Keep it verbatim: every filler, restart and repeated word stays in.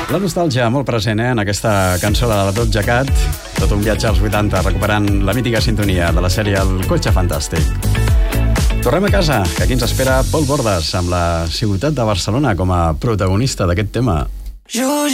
La nostàlgia molt present, eh, en aquesta cançó de la Doja Cat. Tot un viatge als vuitanta, recuperant la mítica sintonia de la sèrie El cotxe fantàstic. Tornem a casa, que aquí ens espera Pol Bordes, amb la ciutat de Barcelona com a protagonista d'aquest tema. Jo